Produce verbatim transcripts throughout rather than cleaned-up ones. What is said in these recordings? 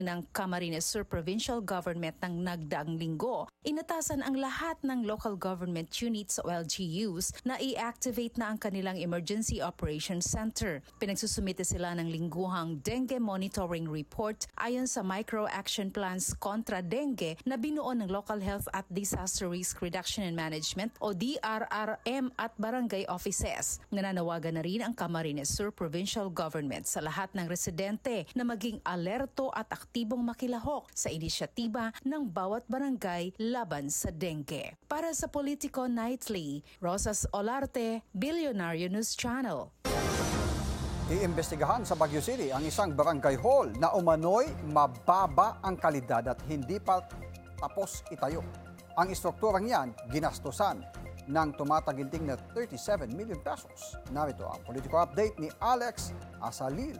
ng Camarines Sur Provincial Government ng nagdaang linggo. Inatasan ang lahat ng local government units o L G Us na i-activate na ang kanilang Emergency Operations Center. Pinagsusumite sila ng lingguhang dengue monitoring report ayon sa Micro Action Plans kontra dengue na binuo ng Local Health at Disaster Risk Reduction and Management o D R R M at barangay offices. Nananawagan na rin ang Camarines Sur Provincial Government sa lahat ng residente na maging alerto at aktibong makilahok sa inisyatiba ng bawat barangay laban sa dengue. Para sa Politico Nightly, Rosas Olarte, Billionaire News Channel. Iimbestigahan sa Baguio City ang isang barangay hall na umano'y mababa ang kalidad at hindi pa tapos itayo. Ang istrukturang yan ginastusan ng tumataginting na thirty-seven million pesos. Narito ang Politico Update ni Alex Asalil.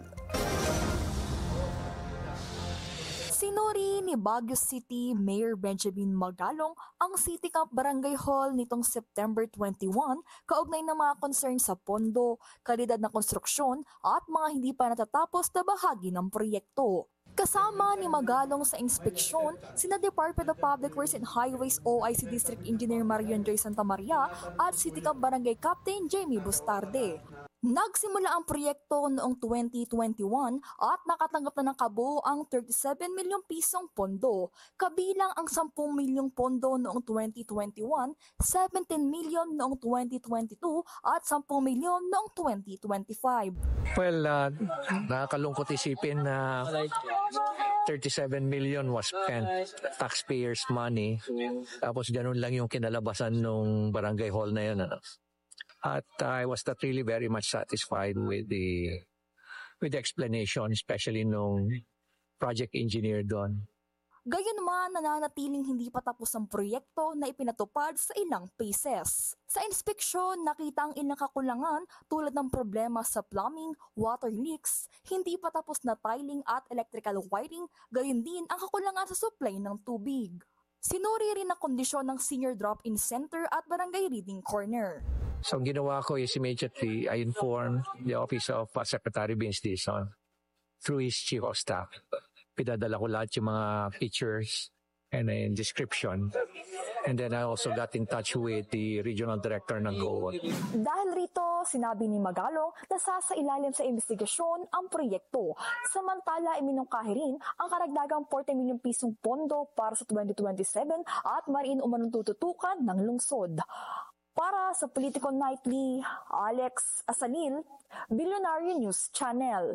Sinuri ni Baguio City Mayor Benjamin Magalong ang City Camp Barangay Hall nitong September twenty-first kaugnay ng mga concern sa pondo, kalidad ng konstruksyon at mga hindi pa natatapos na bahagi ng proyekto. Kasama ni Magalong sa inspeksyon, sina Department of Public Works and Highways O I C District Engineer Marion Joy Santa Maria at City Camp Barangay Captain Jamie Bustarde. Nagsimula ang proyekto noong twenty twenty-one at nakatanggap na ng kabuuang thirty-seven milyong pisong pondo, kabilang ang ten milyong pondo noong twenty twenty-one, seventeen milyon noong twenty twenty-two at ten milyon noong twenty twenty-five. Well, uh, nakakalungkot isipin na thirty-seven million was spent taxpayers' money, tapos ganun lang yung kinalabasan ng barangay hall na yun. Ano? At uh, I was not really very much satisfied with the with the explanation, especially nung project engineer doon. Gayunman, nananatiling hindi pa tapos ang proyekto na ipinatupad sa ilang phases. Sa inspeksyon, nakita ang ilang kakulangan tulad ng problema sa plumbing, water leaks, hindi pa tapos na tiling at electrical wiring, gayon din ang kakulangan sa supply ng tubig. Sinuri rin ang kondisyon ng Senior Drop-In Center at Barangay Reading Corner. So ang ginawa ko is immediately I informed the Office of uh, Secretary Vince Dizon through his Chief of Staff. Pinadala ko lahat yung mga pictures and a description. And then I also got in touch with the Regional Director ng G O A. Dahil rito, sinabi ni Magalong na sasailalim sa investigasyon ang proyekto. Samantala, iminungkahi rin ang karagdagang forty milyong pisong pondo para sa twenty twenty-seven at mariin umanong tututukan ng lungsod. Para sa Politico Nightly, Alex Asanil, Billionaire News Channel.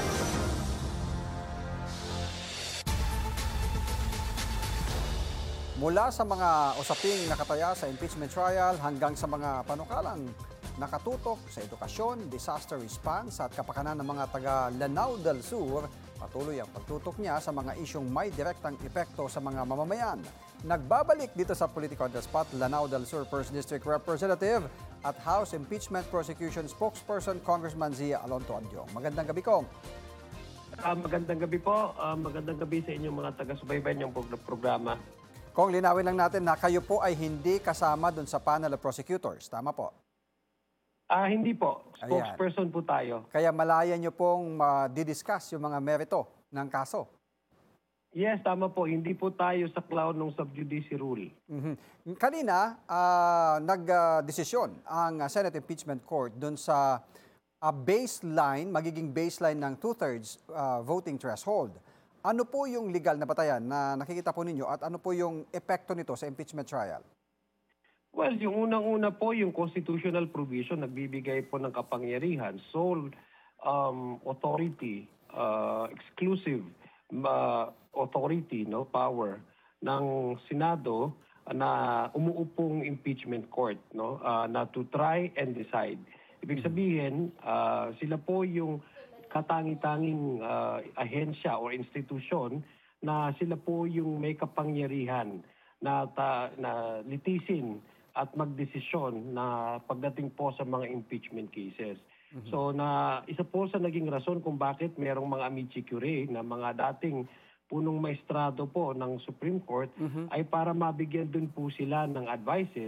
Mula sa mga usaping nakataya sa impeachment trial hanggang sa mga panukalang nakatutok sa edukasyon, disaster response at kapakanan ng mga taga Lanao del Sur, patuloy ang pagtutok niya sa mga isyong may direktang epekto sa mga mamamayan. Nagbabalik dito sa Politico on the Spot, Lanao del Sur first District Representative at House Impeachment Prosecution Spokesperson Congressman Zia Alonto Andiong. Magandang gabi, Kong. Uh, magandang gabi po. Uh, magandang gabi sa inyong mga taga-subaybay niyong programa. Kong, linawin lang natin na kayo po ay hindi kasama doon sa panel of prosecutors. Tama po? Ah, uh, hindi po. Spokesperson Ayan. po tayo. Kaya malaya niyo pong uh, didiscuss yung mga merito ng kaso. Yes, tama po. Hindi po tayo sa cloud ng sub judice rule. Mm-hmm. Kanina, uh, nag-desisyon ang uh, Senate Impeachment Court doon sa uh, baseline, magiging baseline ng two-thirds uh, voting threshold. Ano po yung legal na batayan na nakikita po ninyo at ano po yung epekto nito sa impeachment trial? Well, yung unang-una po, yung constitutional provision, nagbibigay po ng kapangyarihan, sole um, authority, uh, exclusive uh, authority, no power ng Senado na umuupong impeachment court, no uh, na to try and decide. Ibig sabihin, uh, sila po yung katangi-tanging uh, ahensya o institusyon na sila po yung may kapangyarihan na, ta, na litisin at magdesisyon na pagdating po sa mga impeachment cases. Mm-hmm. So na isa po sa naging rason kung bakit mayroong mga amici curiae na mga dating punong maestrado po ng Supreme Court mm-hmm. ay para mabigyan din po sila ng advices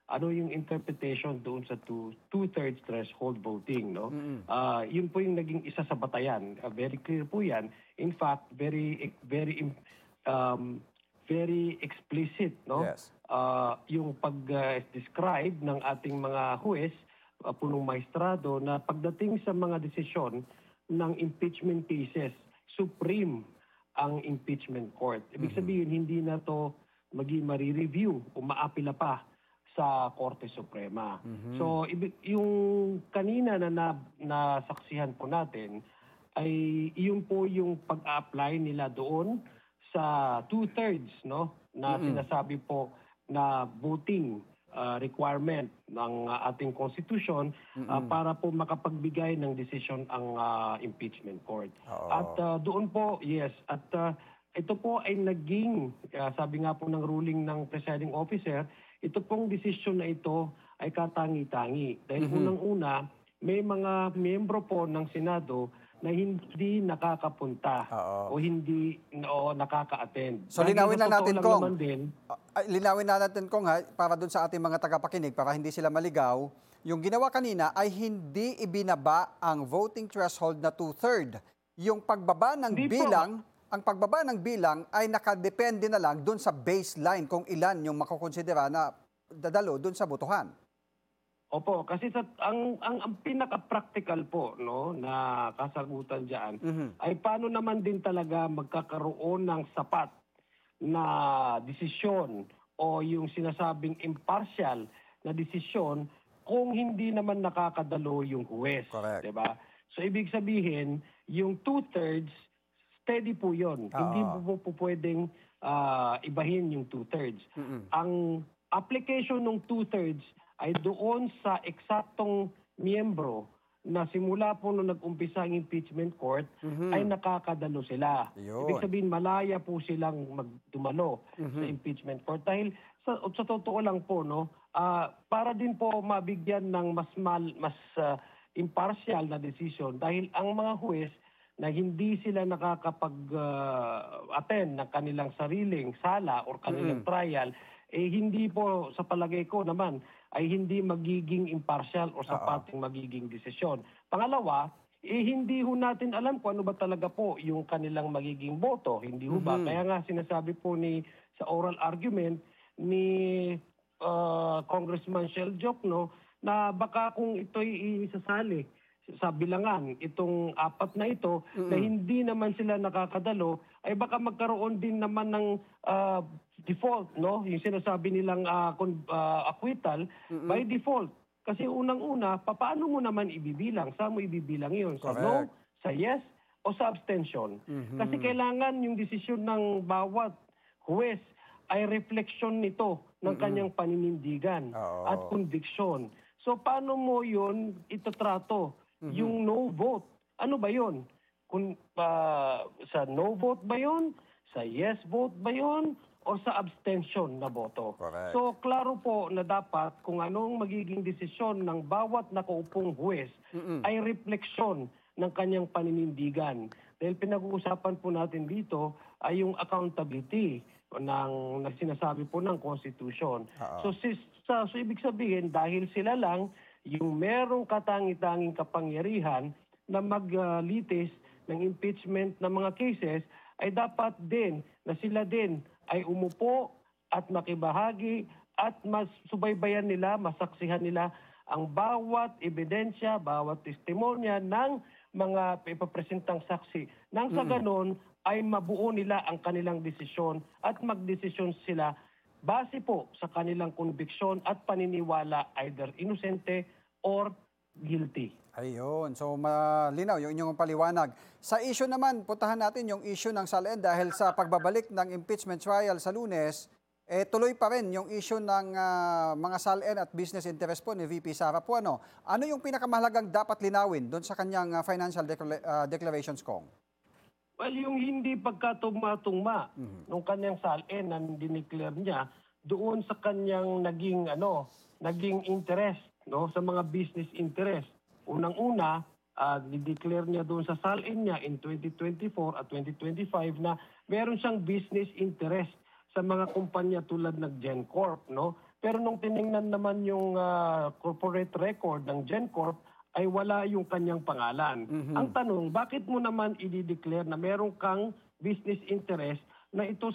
ano yung interpretation doon sa two, two-thirds threshold voting, no? Ah, yun po yung naging isa sa batayan. Ah, very clear po yan. In fact, very very im- um, very explicit, no? Yes. Ah, yung pag-describe ng ating mga huwes, uh, punong maestrado, na pagdating sa mga desisyon ng impeachment cases, supreme ang impeachment court. Ibig sabihin, hindi na to maging marireview o maapila pa sa Korte Suprema. So, ibig, yung kanina na, na nasaksihan po natin ay yun po yung pag-apply nila doon sa two-thirds, no, na sinasabi po na voting uh, requirement ng uh, ating konstitusyon uh, para po makapagbigay ng desisyon ang uh, impeachment court. Oo. At uh, doon po, yes, at uh, ito po ay naging, uh, sabi nga po ng ruling ng presiding officer, ito pong desisyon na ito ay katangi-tangi. Dahil unang-una, may mga miyembro po ng Senado na hindi nakakapunta Oo. o hindi o nakaka-attend. So, Dahil linawin sa na totoo natin, lang Kong. naman din, Ah, linawin na natin kung ha, para dun sa ating mga tagapakinig, para hindi sila maligaw, yung ginawa kanina ay hindi ibinaba ang voting threshold na two-third. Yung pagbaba ng Hindi po. bilang, ang pagbaba ng bilang ay nakadepende na lang dun sa baseline kung ilan yung makukonsidera na dadalo dun sa botohan. Opo, kasi sa ang ang, ang pinaka-practical po, no, na kasagutan diyan ay paano naman din talaga magkakaroon ng sapat na desisyon o yung sinasabing impartial na desisyon kung hindi naman nakakadalo yung huwes, Correct. 'di ba? So ibig sabihin, yung two-thirds steady po 'yon. Oo. Hindi po, po pwedeng ah, ibahin yung two-thirds. Ang application ng two-thirds ay doon sa eksaktong miyembro na simula po nung nag-umpisa ang impeachment court ay nakakadalo sila. Yun. Ibig sabihin, malaya po silang magdumalo sa impeachment court. Dahil sa, sa totoo lang po, no, ah, para din po mabigyan ng mas, mal, mas ah, impartial na decision. Dahil ang mga huwes na hindi sila nakakapag-attend ng kanilang sariling sala or kanilang trial, eh hindi po sa palagay ko naman ay hindi magiging impartial o sapating magiging desisyon. Pangalawa, eh hindi ho natin alam kung ano ba talaga po yung kanilang magiging boto. Hindi ho ba? Kaya nga sinasabi po ni sa oral argument ni uh, Congressman Shell Jokno na baka kung ito'y isasali sa bilangan, itong apat na ito, na hindi naman sila nakakadalo, ay baka magkaroon din naman ng ah, default, no? Yung sinasabi nilang ah, con- ah, acquittal by default. Kasi unang-una, paano mo naman ibibilang? Saan mo ibibilang yun? Sa no, Correct. sa yes, o sa abstention? Kasi kailangan yung desisyon ng bawat huwes ay refleksyon nito ng kanyang paninindigan Oo. at conviction. So paano mo yun itatrato? Yung no vote, ano ba yun? Kung ah, sa no vote ba yun? Sa yes vote ba yun? O sa abstention na boto? Correct. So klaro po na dapat kung anong magiging desisyon ng bawat nakaupong huwes ay refleksyon ng kanyang paninindigan. Dahil pinag-uusapan po natin dito ay yung accountability ng, ng sinasabi po ng Constitution. So, sis, sa, so ibig sabihin, dahil sila lang yung merong katangi-tanging kapangyarihan na maglitis ng impeachment ng mga cases, ay dapat din na sila din ay umupo at makibahagi at mas subaybayan nila, masaksihan nila ang bawat ebidensya, bawat testimonya ng mga ipapresentang saksi. Nang sa ganon ay mabuo nila ang kanilang desisyon at magdesisyon sila base po sa kanilang conviction at paniniwala either inosente or guilty. Ayun. So, malinaw yung inyong paliwanag. Sa issue naman, puntahan natin yung issue ng S A L N dahil sa pagbabalik ng impeachment trial sa Lunes, eh, tuloy pa rin yung issue ng ah, mga S A L N at business interest po ni V P Sara Puano. Ano yung pinakamahalagang dapat linawin doon sa kanyang ah, financial decla- ah, declarations, Kong? Well, yung hindi pagkatugma-tugma nung kanyang S A L N na dineclare niya doon sa kanyang naging ano, naging interest, no, sa mga business interest. Unang-una, uh, di-declare niya doon sa S A L N niya in twenty twenty-four at twenty twenty-five na meron siyang business interest sa mga kumpanya tulad ng GenCorp, no, Pero nung tiningnan naman yung ah, corporate record ng GenCorp, ay wala yung kanyang pangalan. Ang tanong, bakit mo naman i-declare na meron kang business interest na ito